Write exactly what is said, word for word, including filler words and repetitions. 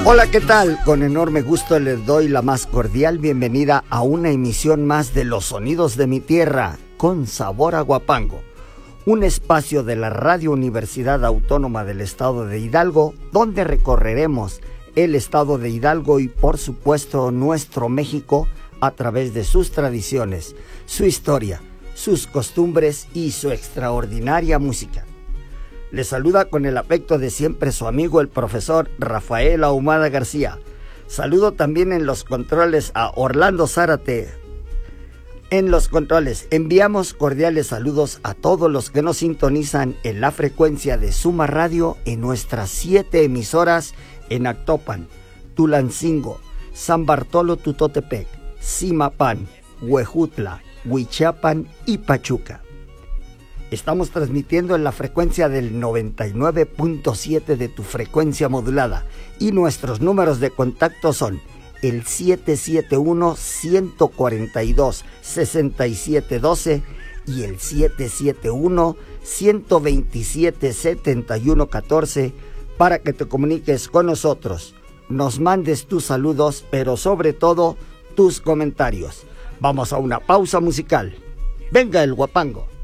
Hola, ¿qué tal? Con enorme gusto les doy la más cordial bienvenida a una emisión más de Los Sonidos de mi Tierra, con sabor a Huapango. Un espacio de la Radio Universidad Autónoma del Estado de Hidalgo, donde recorreremos el Estado de Hidalgo y, por supuesto, nuestro México a través de sus tradiciones, su historia, sus costumbres y su extraordinaria música. Les saluda con el afecto de siempre su amigo el profesor Rafael Ahumada García. Saludo también en los controles a Orlando Zárate. En los controles enviamos cordiales saludos a todos los que nos sintonizan en la frecuencia de Suma Radio en nuestras siete emisoras en Actopan, Tulancingo, San Bartolo Tutotepec, Zimapán, Huejutla, Huichapan y Pachuca. Estamos transmitiendo en la frecuencia del noventa y nueve punto siete de tu frecuencia modulada y nuestros números de contacto son el siete siete uno, uno cuatro dos, seis siete uno dos y el siete siete uno, uno dos siete, siete uno uno cuatro para que te comuniques con nosotros, nos mandes tus saludos, pero sobre todo tus comentarios. Vamos a una pausa musical. Venga el Huapango.